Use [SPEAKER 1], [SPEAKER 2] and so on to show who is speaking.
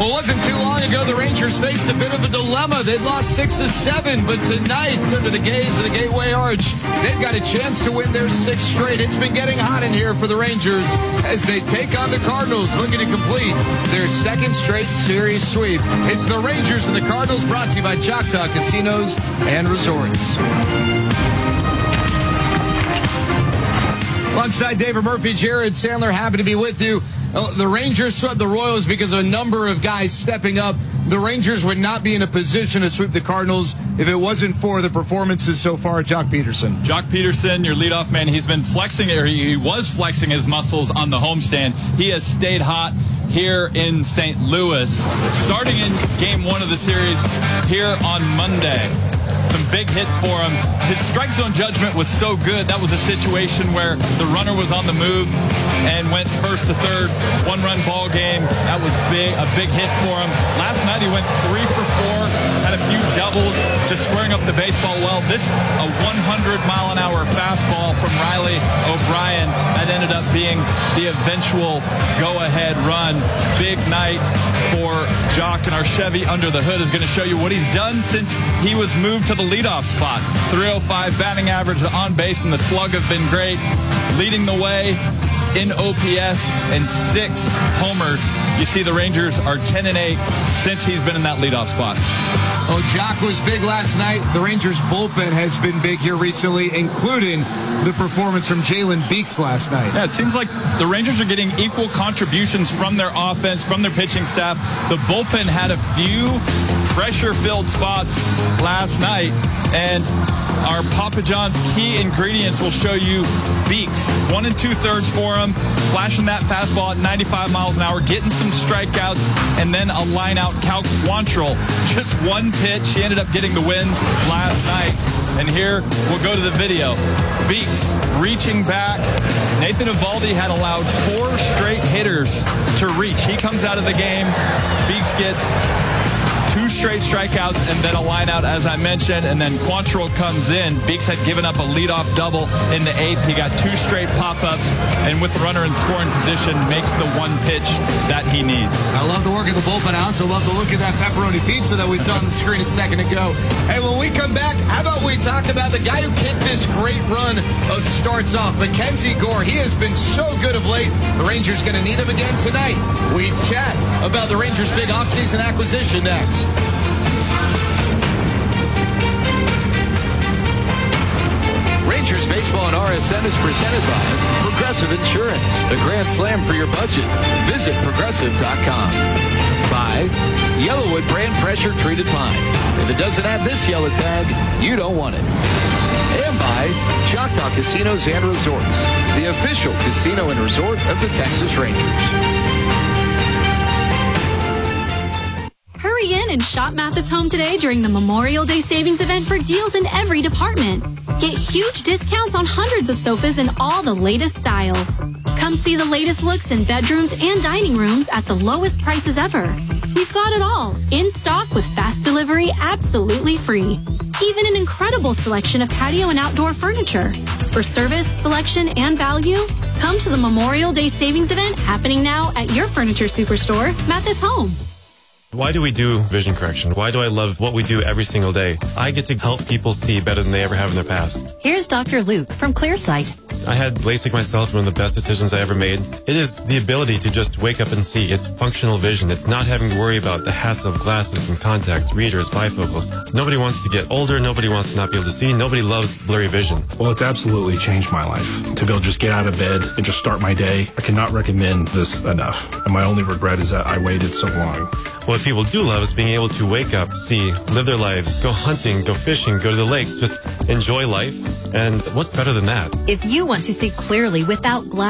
[SPEAKER 1] Well, it wasn't too long ago the Rangers faced a bit of a dilemma. They'd lost 6 of 7, but tonight, under the gaze of the Gateway Arch, they've got a chance to win their 6th straight. It's been getting hot in here for the Rangers as they take on the Cardinals, looking to complete their 2nd straight series sweep. It's the Rangers and the Cardinals, brought to you by Choctaw Casinos and Resorts. Alongside David Murphy, Jared Sandler, happy to be with you. The Rangers swept the Royals because of a number of guys stepping up. The Rangers would not be in a position to sweep the Cardinals if it wasn't for the performances so far of Jock Peterson.
[SPEAKER 2] Jock Peterson, your leadoff man, he's been flexing, or he was flexing his muscles on the homestand. He has stayed hot here in St. Louis, starting in game 1 of the series here on Monday. Some big hits for him. His strike zone judgment was so good. That was a situation where the runner was on the move and went first to third. 1-run ball game. That was a big hit for him. Last night he went 3 for 4, had a few doubles, just squaring up the baseball well. This, a 100-mile-an-hour fastball from Riley O'Brien. That ended up being the eventual go-ahead run. Big night for Jock, and our Chevy Under the Hood is going to show you what he's done since he was moved to the leadoff spot. 305 batting average, the on base and the slug have been great. Leading the way in OPS and 6 homers. You see the Rangers are 10-8 since he's been in that leadoff spot.
[SPEAKER 1] Oh, Jock was big last night. The Rangers bullpen has been big here recently, including the performance from Jalen Beeks last night.
[SPEAKER 2] Yeah, it seems like the Rangers are getting equal contributions from their offense, from their pitching staff. The bullpen had a few pressure-filled spots last night, and our Papa John's key ingredients will show you Beeks. 1 2/3 for him, flashing that fastball at 95 miles an hour, getting some strikeouts, and then a line-out Cal Quantrill. Just one pitch. He ended up getting the win last night. And here, we'll go to the video. Beeks reaching back. Nathan Eovaldi had allowed 4 straight hitters to reach. He comes out of the game. Beeks gets 2 straight strikeouts and then a line out, as I mentioned, and then Quantrill comes in. Beeks had given up a leadoff double in the 8th. He got 2 straight pop-ups, and with the runner in scoring position, makes the 1 pitch that he needs.
[SPEAKER 1] I love the work of the bullpen. I also love the look of that pepperoni pizza that we saw on the screen a second ago. And when we come back, how about we talk about the guy who kicked this great run of starts off, Mackenzie Gore. He has been so good of late. The Rangers going to need him again tonight. We chat about the Rangers' big offseason acquisition next. Rangers Baseball and RSN is presented by Progressive Insurance, a grand slam for your budget. Visit Progressive.com. By Yellowwood brand pressure treated pine. If it doesn't have this yellow tag, you don't want it. And by Choctaw Casinos and Resorts, the official casino and resort of the Texas Rangers.
[SPEAKER 3] Hurry in and shop Mathis Home today during the Memorial Day savings event for deals in every department. Get huge discounts on hundreds of sofas in all the latest styles. Come see the latest looks in bedrooms and dining rooms at the lowest prices ever. We've got it all in stock with fast delivery absolutely free. Even an incredible selection of patio and outdoor furniture. For service, selection, and value, come to the Memorial Day savings event happening now at your furniture superstore, Mathis Home.
[SPEAKER 4] Why do we do vision correction? Why do I love what we do every single day? I get to help people see better than they ever have in their past.
[SPEAKER 5] Here's Dr. Luke from ClearSight.
[SPEAKER 4] I had LASIK myself, one of the best decisions I ever made. It is the ability to just wake up and see. It's functional vision. It's not having to worry about the hassle of glasses and contacts, readers, bifocals. Nobody wants to get older. Nobody wants to not be able to see. Nobody loves blurry vision.
[SPEAKER 6] Well, it's absolutely changed my life. To be able to just get out of bed and just start my day, I cannot recommend this enough. And my only regret is that I waited so long.
[SPEAKER 4] What people do love is being able to wake up, see, live their lives, go hunting, go fishing, go to the lakes, just enjoy life. And what's better than that?
[SPEAKER 5] If you want to see clearly without glasses,